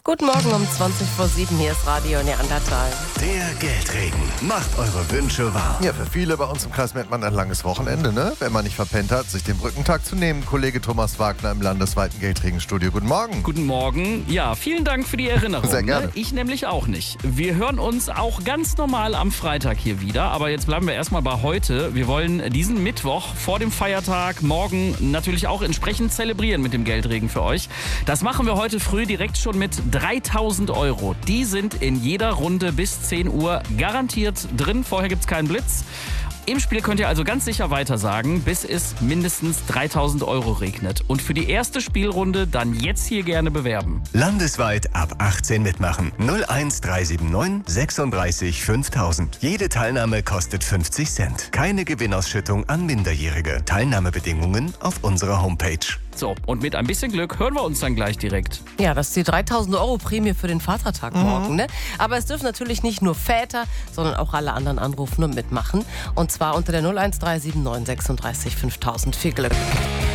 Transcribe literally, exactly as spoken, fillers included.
Guten Morgen um zwanzig vor sieben, hier ist Radio Neandertal. Der Geldregen macht eure Wünsche wahr. Ja, für viele bei uns im Kreis Mettmann ein langes Wochenende, ne? Wenn man nicht verpennt hat, sich den Brückentag zu nehmen. Kollege Thomas Wagner im landesweiten Geldregenstudio. Guten Morgen. Guten Morgen. Ja, vielen Dank für die Erinnerung. Sehr gerne. Ne? Ich nämlich auch nicht. Wir hören uns auch ganz normal am Freitag hier wieder. Aber jetzt bleiben wir erstmal bei heute. Wir wollen diesen Mittwoch vor dem Feiertag morgen natürlich auch entsprechend zelebrieren mit dem Geldregen für euch. Das machen wir heute früh direkt schon mit dreitausend Euro. Die sind in jeder Runde bis zehn Uhr garantiert drin. Vorher gibt es keinen Blitz. Im Spiel könnt ihr also ganz sicher weitersagen, bis es mindestens dreitausend Euro regnet. Und für die erste Spielrunde dann jetzt hier gerne bewerben. Landesweit ab achtzehn mitmachen. null eins drei sieben neun sechsunddreißig fünftausend. Jede Teilnahme kostet fünfzig Cent. Keine Gewinnausschüttung an Minderjährige. Teilnahmebedingungen auf unserer Homepage. So, und mit ein bisschen Glück hören wir uns dann gleich direkt. Ja, das ist die dreitausend Euro Prämie für den Vatertag morgen, ne? Aber es dürfen natürlich nicht nur Väter, sondern auch alle anderen anrufen und mitmachen. Und zwar unter der null eins drei sieben neun sechsunddreißig fünftausend. Viel Glück.